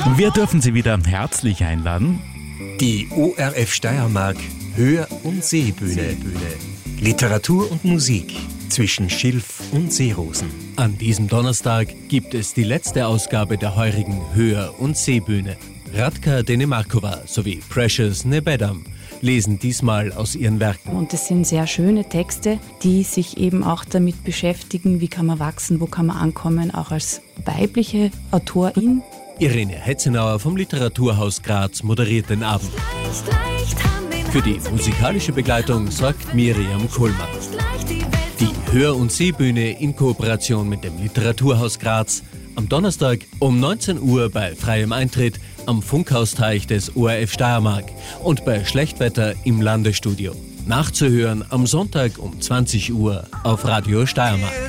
Wir dürfen Sie wieder herzlich einladen. Die ORF Steiermark Hör- und Seebühne. Literatur und Musik zwischen Schilf und Seerosen. An diesem Donnerstag gibt es die letzte Ausgabe der heurigen Hör- und Seebühne. Radka Denemarkova sowie Precious Nebedam lesen diesmal aus ihren Werken. Und es sind sehr schöne Texte, die sich eben auch damit beschäftigen, wie kann man wachsen, wo kann man ankommen, auch als weibliche Autorin. Irene Hetzenauer vom Literaturhaus Graz moderiert den Abend. Für die musikalische Begleitung sorgt Miriam Kohlmann. Die Hör- und Seebühne in Kooperation mit dem Literaturhaus Graz am Donnerstag um 19 Uhr bei freiem Eintritt am Funkhausteich des ORF Steiermark und bei Schlechtwetter im Landesstudio. Nachzuhören am Sonntag um 20 Uhr auf Radio Steiermark.